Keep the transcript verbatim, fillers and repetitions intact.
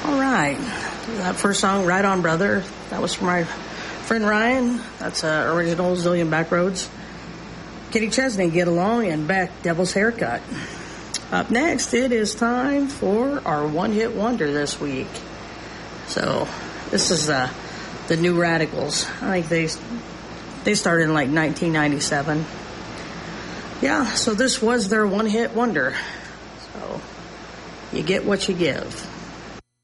All right. That first song, Right On Brother, that was from my friend Ryan. That's uh, original Zillion Backroads. Kenny Chesney, Get Along, and Beck, Devil's Haircut. Up next, it is time for our one-hit wonder this week. So, this is uh, the New Radicals. I think they they started in like nineteen ninety-seven. Yeah, so this was their one-hit wonder. So, you get what you give.